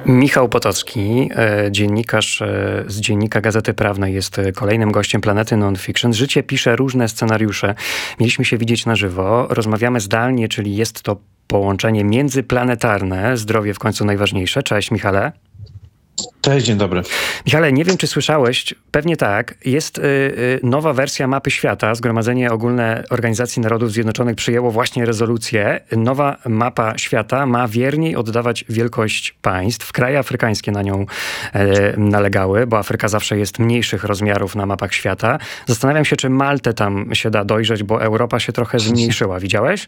Michał Potocki, dziennikarz z Dziennika Gazety Prawnej, jest kolejnym gościem Planety Non-Fiction. Życie pisze różne scenariusze. Mieliśmy się widzieć na żywo. Rozmawiamy zdalnie, czyli jest to połączenie międzyplanetarne. Zdrowie w końcu najważniejsze. Cześć, Michale. Cześć, dzień dobry. Michale, nie wiem, czy słyszałeś, pewnie tak, jest nowa wersja mapy świata. Zgromadzenie Ogólne Organizacji Narodów Zjednoczonych przyjęło właśnie rezolucję. Nowa mapa świata ma wierniej oddawać wielkość państw. Kraje afrykańskie na nią nalegały, bo Afryka zawsze jest mniejszych rozmiarów na mapach świata. Zastanawiam się, czy Maltę tam się da dojrzeć, bo Europa się trochę zmniejszyła. Widziałeś?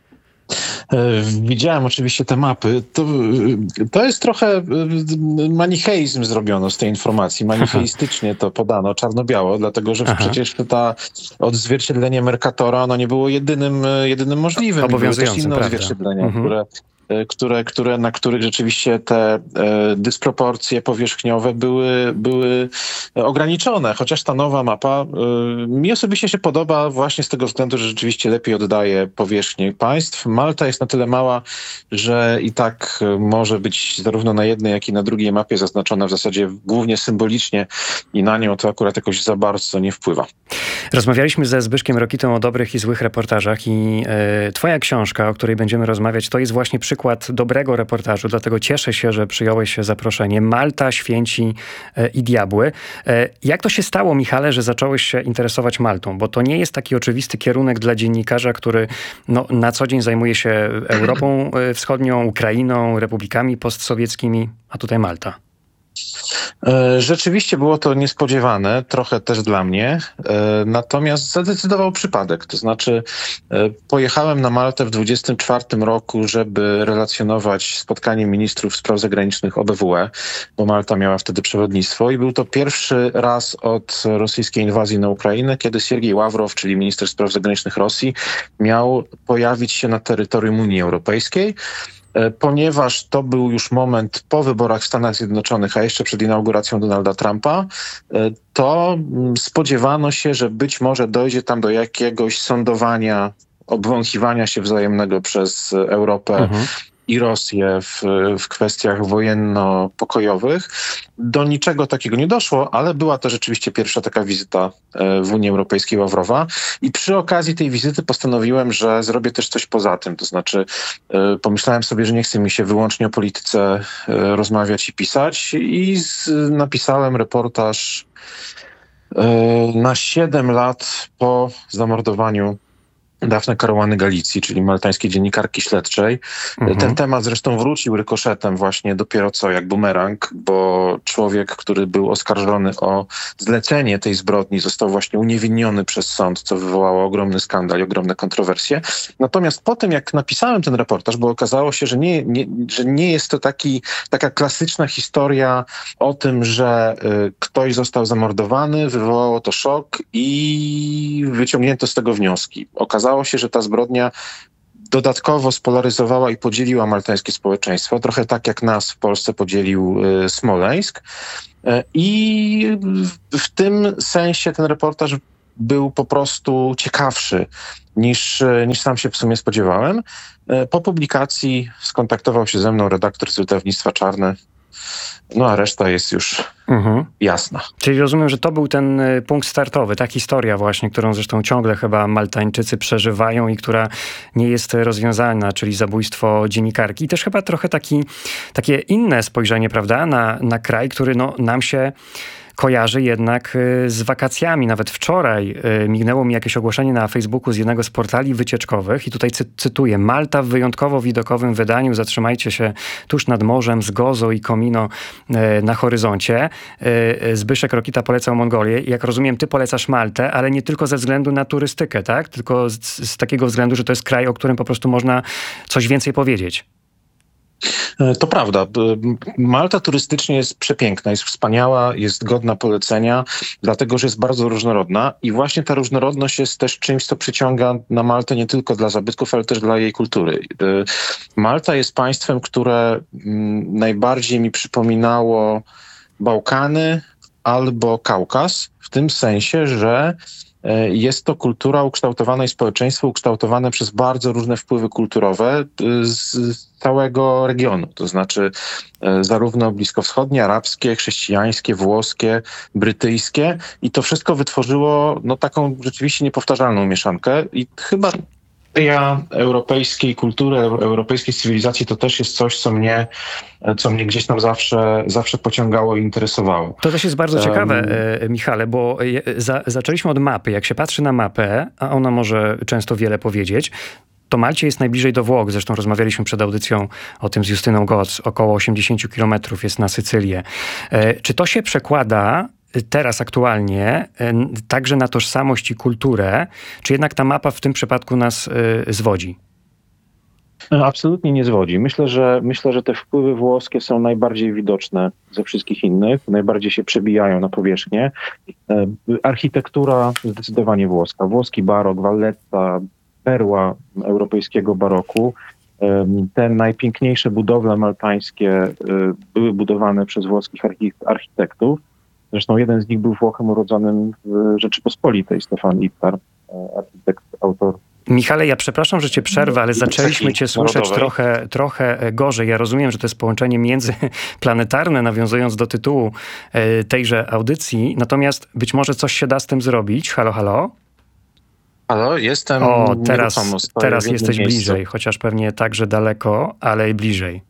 Widziałem oczywiście te mapy. To jest trochę manicheizm zrobiono z tej informacji. Manicheistycznie to podano, czarno-biało, dlatego że przecież to odzwierciedlenie Mercatora nie było jedynym możliwym. Były też inne odzwierciedlenia, na których rzeczywiście te dysproporcje powierzchniowe były ograniczone. Chociaż ta nowa mapa mi osobiście się podoba właśnie z tego względu, że rzeczywiście lepiej oddaje powierzchnię państw. Malta jest na tyle mała, że i tak może być zarówno na jednej, jak i na drugiej mapie zaznaczona w zasadzie głównie symbolicznie i na nią to akurat jakoś za bardzo nie wpływa. Rozmawialiśmy ze Zbyszkiem Rokitą o dobrych i złych reportażach i twoja książka, o której będziemy rozmawiać, to jest właśnie przykład dobrego reportażu, dlatego cieszę się, że przyjąłeś zaproszenie. Malta, święci i diabły. Jak to się stało, Michale, że zacząłeś się interesować Maltą? Bo to nie jest taki oczywisty kierunek dla dziennikarza, który na co dzień zajmuje się Europą Wschodnią, Ukrainą, republikami postsowieckimi, a tutaj Malta. Rzeczywiście było to niespodziewane, trochę też dla mnie, natomiast zadecydował przypadek. To znaczy pojechałem na Maltę w 24 roku, żeby relacjonować spotkanie ministrów spraw zagranicznych OBWE, bo Malta miała wtedy przewodnictwo i był to pierwszy raz od rosyjskiej inwazji na Ukrainę, kiedy Siergiej Ławrow, czyli minister spraw zagranicznych Rosji, miał pojawić się na terytorium Unii Europejskiej. Ponieważ to był już moment po wyborach w Stanach Zjednoczonych, a jeszcze przed inauguracją Donalda Trumpa, to spodziewano się, że być może dojdzie tam do jakiegoś sądowania, obwąchiwania się wzajemnego przez Europę i Rosję w kwestiach wojenno-pokojowych. Do niczego takiego nie doszło, ale była to rzeczywiście pierwsza taka wizyta w Unii Europejskiej Ławrowa i przy okazji tej wizyty postanowiłem, że zrobię też coś poza tym. To znaczy pomyślałem sobie, że nie chce mi się wyłącznie o polityce rozmawiać i pisać i napisałem reportaż na 7 lat po zamordowaniu Daphne Caruany Galizzi, czyli maltańskiej dziennikarki śledczej. Ten temat zresztą wrócił rykoszetem właśnie dopiero co jak bumerang, bo człowiek, który był oskarżony o zlecenie tej zbrodni, został właśnie uniewinniony przez sąd, co wywołało ogromny skandal i ogromne kontrowersje. Natomiast po tym, jak napisałem ten reportaż, bo okazało się, że nie jest to taka klasyczna historia o tym, że ktoś został zamordowany, wywołało to szok i wyciągnięto z tego wnioski. Okazało się, że ta zbrodnia dodatkowo spolaryzowała i podzieliła maltańskie społeczeństwo, trochę tak jak nas w Polsce podzielił Smoleńsk. I w tym sensie ten reportaż był po prostu ciekawszy niż sam się w sumie spodziewałem. Po publikacji skontaktował się ze mną redaktor z wydawnictwa Czarne, a reszta jest już jasna. Czyli rozumiem, że to był ten punkt startowy, ta historia właśnie, którą zresztą ciągle chyba Maltańczycy przeżywają i która nie jest rozwiązana, czyli zabójstwo dziennikarki. I też chyba trochę takie inne spojrzenie, prawda, na kraj, który nam się kojarzy jednak z wakacjami. Nawet wczoraj mignęło mi jakieś ogłoszenie na Facebooku z jednego z portali wycieczkowych i tutaj cytuję: Malta w wyjątkowo widokowym wydaniu, zatrzymajcie się tuż nad morzem z Gozo i Komino na horyzoncie. Zbyszek Rokita polecał Mongolię. Jak rozumiem, ty polecasz Maltę, ale nie tylko ze względu na turystykę, tak? Tylko z takiego względu, że to jest kraj, o którym po prostu można coś więcej powiedzieć. To prawda. Malta turystycznie jest przepiękna, jest wspaniała, jest godna polecenia, dlatego że jest bardzo różnorodna i właśnie ta różnorodność jest też czymś, co przyciąga na Maltę nie tylko dla zabytków, ale też dla jej kultury. Malta jest państwem, które najbardziej mi przypominało Bałkany albo Kaukaz, w tym sensie, że jest to kultura ukształtowana i społeczeństwo ukształtowane przez bardzo różne wpływy kulturowe z całego regionu. To znaczy zarówno bliskowschodnie, arabskie, chrześcijańskie, włoskie, brytyjskie i to wszystko wytworzyło taką rzeczywiście niepowtarzalną mieszankę i chyba europejskiej kultury, europejskiej cywilizacji to też jest coś, co mnie gdzieś tam zawsze pociągało i interesowało. To też jest bardzo ciekawe, Michale, bo zaczęliśmy od mapy. Jak się patrzy na mapę, a ona może często wiele powiedzieć, to Malcie jest najbliżej do Włoch. Zresztą rozmawialiśmy przed audycją o tym z Justyną Goc. Około 80 kilometrów jest na Sycylię. Czy to się przekłada teraz aktualnie także na tożsamość i kulturę, czy jednak ta mapa w tym przypadku nas zwodzi? Absolutnie nie zwodzi. Myślę, że te wpływy włoskie są najbardziej widoczne ze wszystkich innych, najbardziej się przebijają na powierzchnię. Architektura zdecydowanie włoska. Włoski barok, Valletta, perła europejskiego baroku. Te najpiękniejsze budowle maltańskie były budowane przez włoskich architektów. Zresztą jeden z nich był Włochem urodzonym w Rzeczypospolitej, Stefan Ittar, architekt, autor. Michale, ja przepraszam, że cię przerwę, ale zaczęliśmy cię słyszeć trochę gorzej. Ja rozumiem, że to jest połączenie międzyplanetarne, nawiązując do tytułu tejże audycji. Natomiast być może coś się da z tym zrobić. Halo, halo? Halo, jestem. O, teraz jesteś bliżej, chociaż pewnie także daleko, ale i bliżej.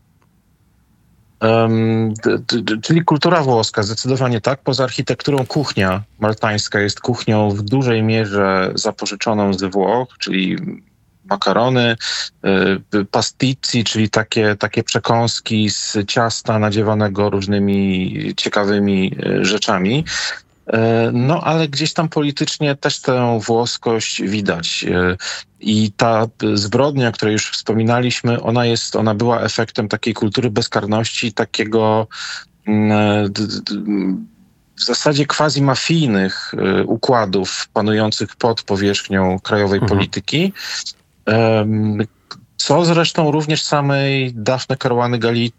Czyli kultura włoska, zdecydowanie tak. Poza architekturą kuchnia maltańska jest kuchnią w dużej mierze zapożyczoną z Włoch, czyli makarony, pasticci, czyli takie przekąski z ciasta nadziewanego różnymi ciekawymi rzeczami. Ale gdzieś tam politycznie też tę włoskość widać. I ta zbrodnia, o której już wspominaliśmy, ona była efektem takiej kultury bezkarności, takiego w zasadzie quasi-mafijnych układów panujących pod powierzchnią krajowej polityki. Co zresztą również samej Daphne Caruany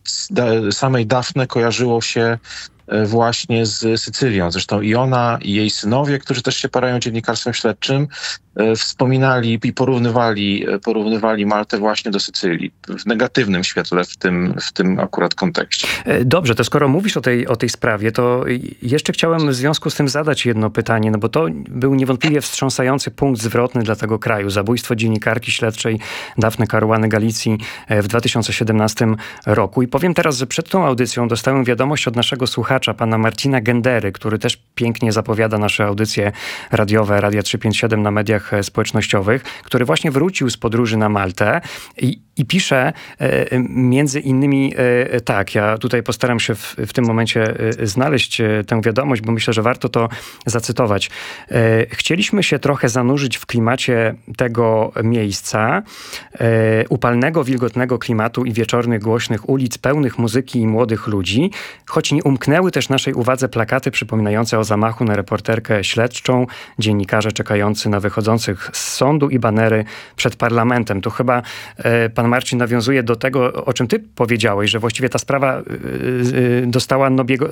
Galizii kojarzyło się właśnie z Sycylią. Zresztą i ona, i jej synowie, którzy też się parają dziennikarstwem śledczym, wspominali i porównywali Maltę właśnie do Sycylii. W negatywnym świetle w tym akurat kontekście. Dobrze, to skoro mówisz o tej sprawie, to jeszcze chciałem w związku z tym zadać jedno pytanie, bo to był niewątpliwie wstrząsający punkt zwrotny dla tego kraju. Zabójstwo dziennikarki śledczej Daphne Caruany Galizii w 2017 roku. I powiem teraz, że przed tą audycją dostałem wiadomość od naszego słuchacza, pana Marcina Gendery, który też pięknie zapowiada nasze audycje radiowe, Radia 357 na mediach społecznościowych, który właśnie wrócił z podróży na Maltę i pisze między innymi tak, ja tutaj postaram się w tym momencie znaleźć tę wiadomość, bo myślę, że warto to zacytować. Chcieliśmy się trochę zanurzyć w klimacie tego miejsca, upalnego, wilgotnego klimatu i wieczornych, głośnych ulic, pełnych muzyki i młodych ludzi, choć nie umknęły też naszej uwadze plakaty przypominające o zamachu na reporterkę śledczą, dziennikarze czekający na wychodzących z sądu i banery przed parlamentem. Tu chyba pan Marcin nawiązuje do tego, o czym ty powiedziałeś, że właściwie ta sprawa dostała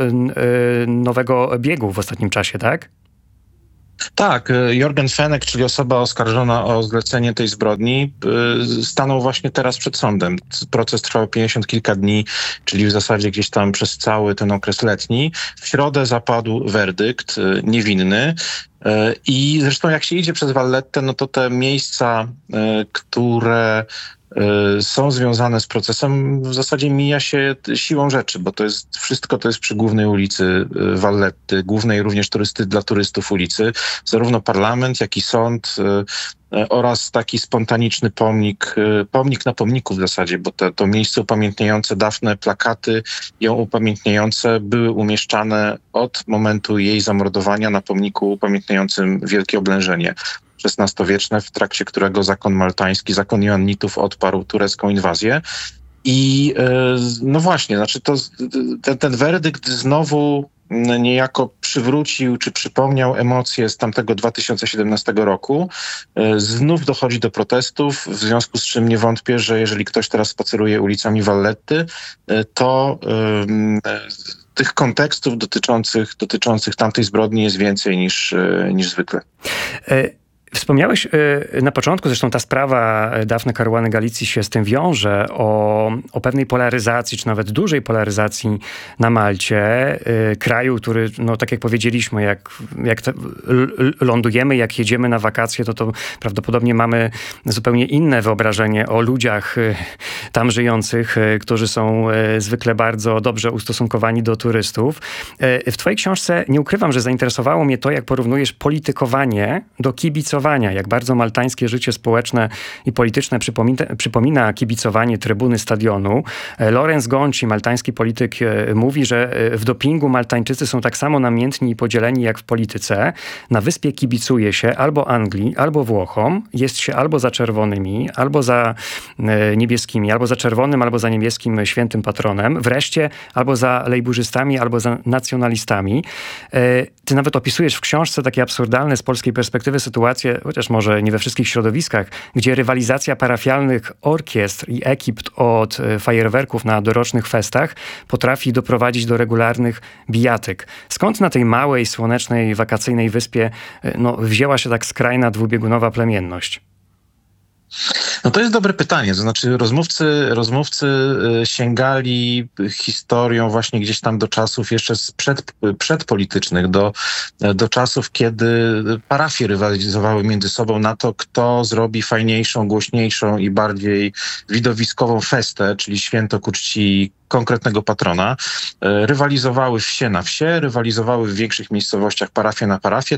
nowego biegu w ostatnim czasie, tak? Tak, Jorgen Fenek, czyli osoba oskarżona o zlecenie tej zbrodni, stanął właśnie teraz przed sądem. Proces trwał 50 kilka dni, czyli w zasadzie gdzieś tam przez cały ten okres letni. W środę zapadł werdykt niewinny. I zresztą jak się idzie przez Vallettę, no to te miejsca, które są związane z procesem, w zasadzie mija się siłą rzeczy, bo to jest przy głównej ulicy Valletty, głównej również dla turystów ulicy. Zarówno parlament, jak i sąd oraz taki spontaniczny pomnik na pomniku w zasadzie, bo to miejsce upamiętniające Dafnę, plakaty ją upamiętniające były umieszczane od momentu jej zamordowania na pomniku upamiętniającym Wielkie Oblężenie XVI-wieczne, w trakcie którego zakon maltański, zakon Joannitów odparł turecką inwazję. I no właśnie, znaczy ten werdykt znowu niejako przywrócił czy przypomniał emocje z tamtego 2017 roku. Znów dochodzi do protestów, w związku z czym nie wątpię, że jeżeli ktoś teraz spaceruje ulicami Valletty, to tych kontekstów dotyczących tamtej zbrodni jest więcej niż zwykle. Wspomniałeś na początku, zresztą ta sprawa Daphne Caruany Galizii się z tym wiąże, o pewnej polaryzacji, czy nawet dużej polaryzacji na Malcie. Kraju, który, no tak jak powiedzieliśmy, jak lądujemy, jak jedziemy na wakacje, to prawdopodobnie mamy zupełnie inne wyobrażenie o ludziach tam żyjących, którzy są zwykle bardzo dobrze ustosunkowani do turystów. W twojej książce nie ukrywam, że zainteresowało mnie to, jak porównujesz politykowanie do kibicowania, jak bardzo maltańskie życie społeczne i polityczne przypomina kibicowanie trybuny stadionu. Lorenz Gonci, maltański polityk, mówi, że w dopingu Maltańczycy są tak samo namiętni i podzieleni jak w polityce. Na wyspie kibicuje się albo Anglii, albo Włochom. Jest się albo za czerwonymi, albo za niebieskimi, albo za czerwonym, albo za niebieskim świętym patronem. Wreszcie albo za lejburzystami, albo za nacjonalistami. Ty nawet opisujesz w książce takie absurdalne z polskiej perspektywy sytuacje, chociaż może nie we wszystkich środowiskach, gdzie rywalizacja parafialnych orkiestr i ekip od fajerwerków na dorocznych festach potrafi doprowadzić do regularnych bijatyk. Skąd na tej małej, słonecznej, wakacyjnej wyspie wzięła się tak skrajna dwubiegunowa plemienność? No to jest dobre pytanie. To znaczy rozmówcy sięgali historią właśnie gdzieś tam do czasów jeszcze przedpolitycznych, do czasów, kiedy parafie rywalizowały między sobą na to, kto zrobi fajniejszą, głośniejszą i bardziej widowiskową festę, czyli święto ku czci konkretnego patrona. Rywalizowały wsie na wsie, rywalizowały w większych miejscowościach parafie na parafie,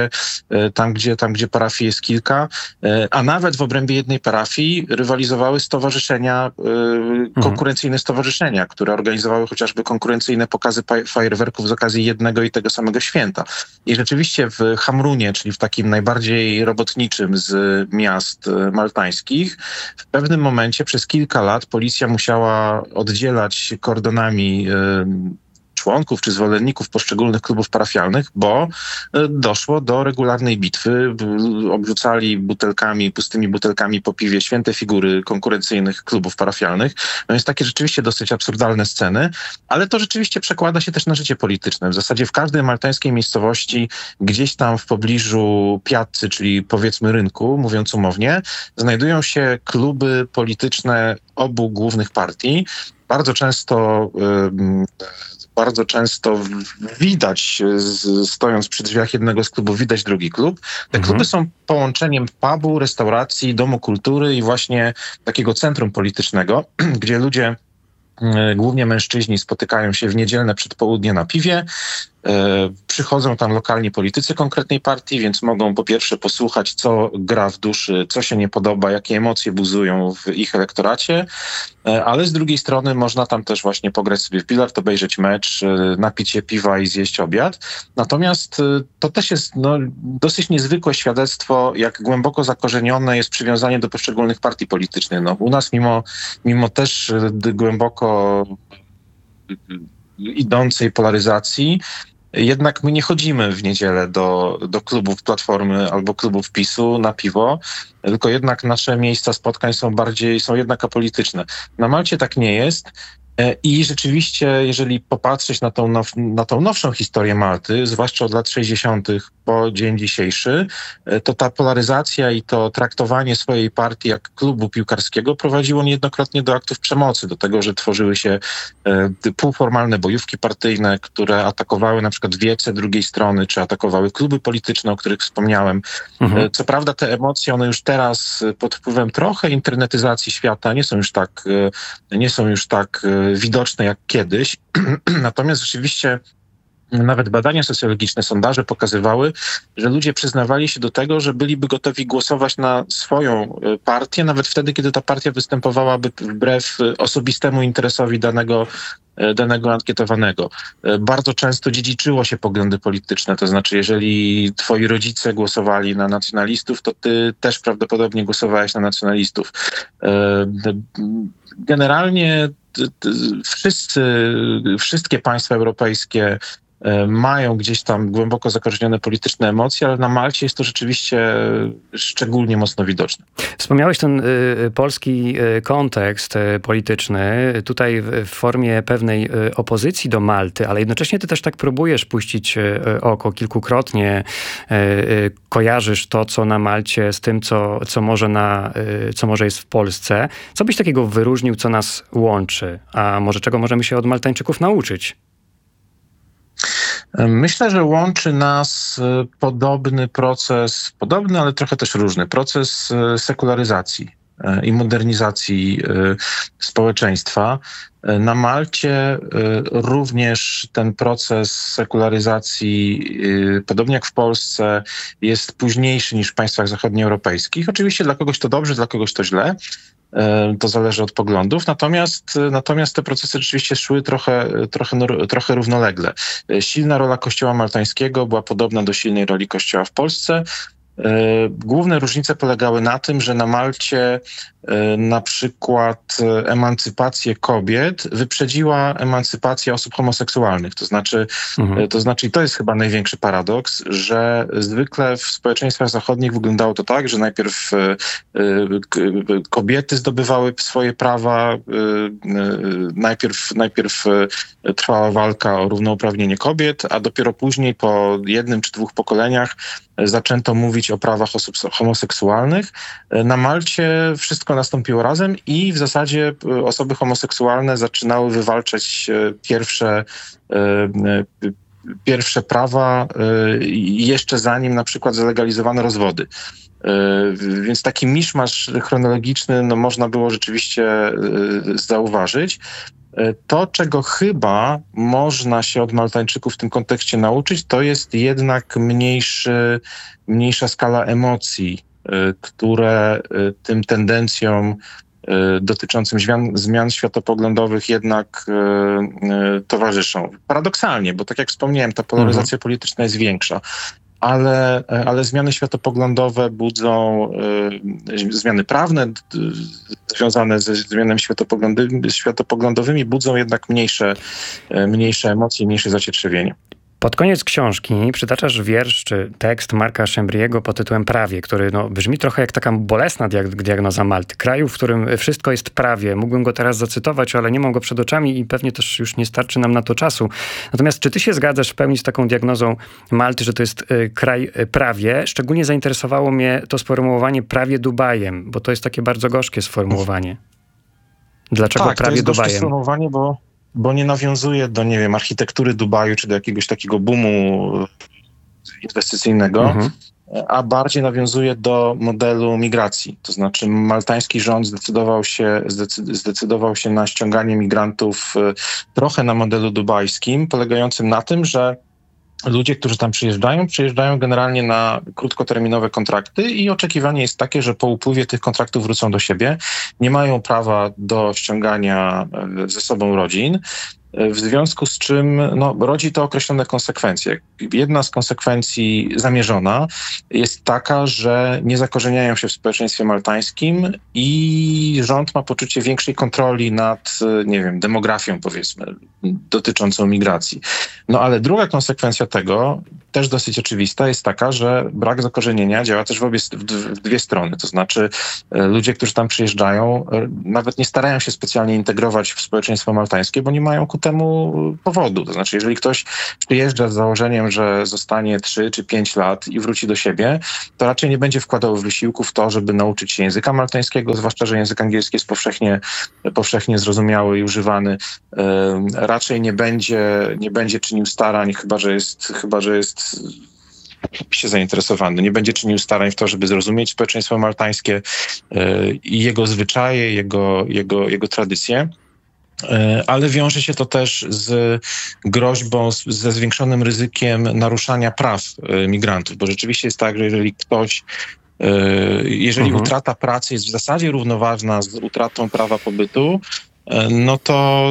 tam gdzie parafii jest kilka, a nawet w obrębie jednej parafii rywalizowały stowarzyszenia, konkurencyjne stowarzyszenia, które organizowały chociażby konkurencyjne pokazy fajerwerków z okazji jednego i tego samego święta. I rzeczywiście w Hamrunie, czyli w takim najbardziej robotniczym z miast maltańskich, w pewnym momencie przez kilka lat policja musiała oddzielać kordonami członków czy zwolenników poszczególnych klubów parafialnych, bo doszło do regularnej bitwy. Obrzucali pustymi butelkami po piwie święte figury konkurencyjnych klubów parafialnych. No jest takie rzeczywiście dosyć absurdalne sceny, ale to rzeczywiście przekłada się też na życie polityczne. W zasadzie w każdej maltańskiej miejscowości, gdzieś tam w pobliżu piazzy, czyli powiedzmy rynku, mówiąc umownie, znajdują się kluby polityczne obu głównych partii. Bardzo często widać, stojąc przy drzwiach jednego z klubów, widać drugi klub. Te kluby są połączeniem pubu, restauracji, domu kultury i właśnie takiego centrum politycznego, gdzie ludzie, głównie mężczyźni, spotykają się w niedzielne przedpołudnie na piwie. Przychodzą tam lokalni politycy konkretnej partii, więc mogą po pierwsze posłuchać, co gra w duszy, co się nie podoba, jakie emocje buzują w ich elektoracie, ale z drugiej strony można tam też właśnie pograć sobie w bilard, obejrzeć mecz, napić się piwa i zjeść obiad. Natomiast to też jest dosyć niezwykłe świadectwo, jak głęboko zakorzenione jest przywiązanie do poszczególnych partii politycznych. U nas mimo też głęboko idącej polaryzacji, jednak my nie chodzimy w niedzielę do klubów Platformy albo klubów PiS-u na piwo, tylko jednak nasze miejsca spotkań są jednak apolityczne. Na Malcie tak nie jest. I rzeczywiście, jeżeli popatrzeć na tą nowszą historię Malty, zwłaszcza od lat 60. po dzień dzisiejszy, to ta polaryzacja i to traktowanie swojej partii jak klubu piłkarskiego prowadziło niejednokrotnie do aktów przemocy, do tego, że tworzyły się półformalne bojówki partyjne, które atakowały na przykład wiece drugiej strony, czy atakowały kluby polityczne, o których wspomniałem. Co prawda te emocje, one już teraz pod wpływem trochę internetyzacji świata nie są już tak widoczne jak kiedyś. Natomiast rzeczywiście nawet badania socjologiczne, sondaże pokazywały, że ludzie przyznawali się do tego, że byliby gotowi głosować na swoją partię, nawet wtedy, kiedy ta partia występowałaby wbrew osobistemu interesowi danego ankietowanego. Bardzo często dziedziczyło się poglądy polityczne, to znaczy jeżeli twoi rodzice głosowali na nacjonalistów, to ty też prawdopodobnie głosowałeś na nacjonalistów. Generalnie wszystkie państwa europejskie mają gdzieś tam głęboko zakorzenione polityczne emocje, ale na Malcie jest to rzeczywiście szczególnie mocno widoczne. Wspomniałeś ten polski kontekst polityczny, tutaj w formie pewnej opozycji do Malty, ale jednocześnie ty też tak próbujesz puścić oko kilkukrotnie, kojarzysz to, co na Malcie z tym, co może jest w Polsce. Co byś takiego wyróżnił, co nas łączy? A może czego możemy się od Maltańczyków nauczyć? Myślę, że łączy nas podobny, ale trochę też różny proces sekularyzacji i modernizacji społeczeństwa. Na Malcie również ten proces sekularyzacji, podobnie jak w Polsce, jest późniejszy niż w państwach zachodnioeuropejskich. Oczywiście dla kogoś to dobrze, dla kogoś to źle. To zależy od poglądów, natomiast te procesy rzeczywiście szły trochę równolegle. Silna rola Kościoła maltańskiego była podobna do silnej roli Kościoła w Polsce. Główne różnice polegały na tym, że na Malcie na przykład emancypację kobiet wyprzedziła emancypację osób homoseksualnych. To znaczy, i to jest chyba największy paradoks, że zwykle w społeczeństwach zachodnich wyglądało to tak, że najpierw kobiety zdobywały swoje prawa, najpierw trwała walka o równouprawnienie kobiet, a dopiero później po 1 czy 2 pokoleniach zaczęto mówić o prawach osób homoseksualnych. Na Malcie wszystko nastąpiło razem i w zasadzie osoby homoseksualne zaczynały wywalczać pierwsze prawa jeszcze zanim na przykład zalegalizowano rozwody. Więc taki miszmasz chronologiczny można było rzeczywiście zauważyć. To, czego chyba można się od Maltańczyków w tym kontekście nauczyć, to jest jednak mniejsza skala emocji, które tym tendencjom dotyczącym zmian światopoglądowych jednak towarzyszą. Paradoksalnie, bo tak jak wspomniałem, ta polaryzacja polityczna jest większa. Ale zmiany światopoglądowe budzą, zmiany prawne związane ze zmianami światopoglądowymi budzą jednak mniejsze emocje, mniejsze zacietrzewienie. Pod koniec książki przytaczasz wiersz czy tekst Marka Chambrierego pod tytułem Prawie, który brzmi trochę jak taka bolesna diagnoza Malty. Kraju, w którym wszystko jest prawie. Mógłbym go teraz zacytować, ale nie mam go przed oczami i pewnie też już nie starczy nam na to czasu. Natomiast czy ty się zgadzasz w pełni z taką diagnozą Malty, że to jest kraj prawie? Szczególnie zainteresowało mnie to sformułowanie prawie Dubajem, bo to jest takie bardzo gorzkie sformułowanie. Dlaczego prawie Dubajem? To jest gorzkie sformułowanie, bo nie nawiązuje do, architektury Dubaju, czy do jakiegoś takiego boomu inwestycyjnego, a bardziej nawiązuje do modelu migracji. To znaczy maltański rząd zdecydował się na ściąganie migrantów trochę na modelu dubajskim, polegającym na tym, że ludzie, którzy tam przyjeżdżają generalnie na krótkoterminowe kontrakty i oczekiwanie jest takie, że po upływie tych kontraktów wrócą do siebie. Nie mają prawa do ściągania ze sobą rodzin. W związku z czym rodzi to określone konsekwencje. Jedna z konsekwencji zamierzona jest taka, że nie zakorzeniają się w społeczeństwie maltańskim i rząd ma poczucie większej kontroli nad, demografią, powiedzmy, dotyczącą migracji. Ale druga konsekwencja tego, też dosyć oczywista, jest taka, że brak zakorzenienia działa też w dwie strony. To znaczy ludzie, którzy tam przyjeżdżają, nawet nie starają się specjalnie integrować w społeczeństwo maltańskie, bo nie mają ku temu powodu. To znaczy, jeżeli ktoś przyjeżdża z założeniem, że zostanie 3 czy 5 lat i wróci do siebie, to raczej nie będzie wkładał wysiłku w to, żeby nauczyć się języka maltańskiego, zwłaszcza, że język angielski jest powszechnie zrozumiały i używany. Raczej nie będzie czynił starań, chyba że jest się zainteresowany. Nie będzie czynił starań w to, żeby zrozumieć społeczeństwo maltańskie i jego zwyczaje, jego tradycje. Ale wiąże się to też z groźbą, ze zwiększonym ryzykiem naruszania praw migrantów, bo rzeczywiście jest tak, że jeżeli utrata pracy jest w zasadzie równoważna z utratą prawa pobytu, to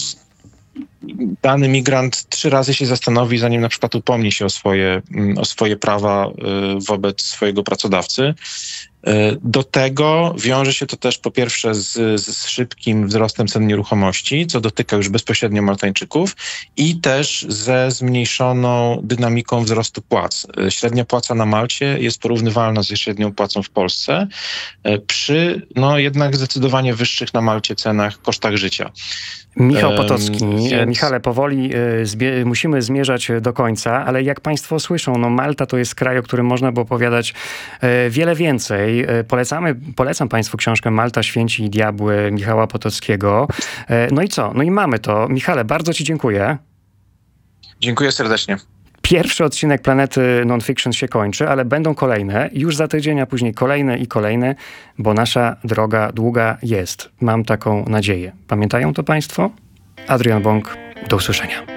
dany migrant 3 razy się zastanowi, zanim na przykład upomni się o swoje prawa wobec swojego pracodawcy. Do tego wiąże się to też po pierwsze z szybkim wzrostem cen nieruchomości, co dotyka już bezpośrednio Maltańczyków i też ze zmniejszoną dynamiką wzrostu płac. Średnia płaca na Malcie jest porównywalna ze średnią płacą w Polsce przy jednak zdecydowanie wyższych na Malcie cenach, kosztach życia. Michał Potocki. Michale, powoli musimy zmierzać do końca, ale jak państwo słyszą, Malta to jest kraj, o którym można by opowiadać wiele więcej. Polecam państwu książkę Malta, Święci i Diabły Michała Potockiego. No i co? No i mamy to. Michale, bardzo ci dziękuję. Dziękuję serdecznie. Pierwszy odcinek Planety Nonfiction się kończy, ale będą kolejne. Już za tydzień, a później kolejne i kolejne, bo nasza droga długa jest. Mam taką nadzieję. Pamiętają to państwo? Adrian Bąk, do usłyszenia.